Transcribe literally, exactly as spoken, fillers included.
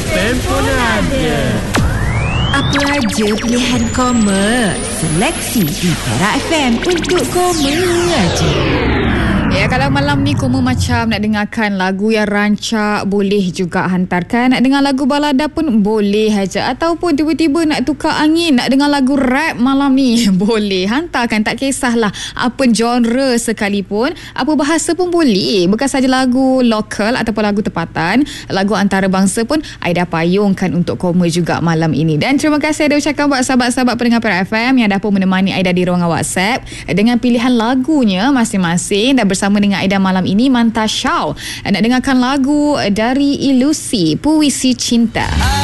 F M pun ada. Apa aja pilihan koma, seleksi di Perak F M untuk koma aja. Ya, kalau malam ni koma macam nak dengarkan lagu yang rancak, boleh juga hantarkan. Nak dengar lagu balada pun boleh aja. Ataupun tiba-tiba nak tukar angin, nak dengar lagu rap malam ni, boleh hantarkan. Tak kisahlah apa genre sekalipun, apa bahasa pun boleh. Bukan saja lagu lokal ataupun lagu tempatan, lagu antarabangsa pun Aida payungkan untuk koma juga malam ini. Dan terima kasih Aida ucapkan buat sahabat-sahabat pendengar Perak F M yang dah pun menemani Aida di ruangan WhatsApp dengan pilihan lagunya masing-masing. Dan bersama dengan Aida malam ini Manta Shaw nak dengarkan lagu dari Ilusi, Puisi Cinta.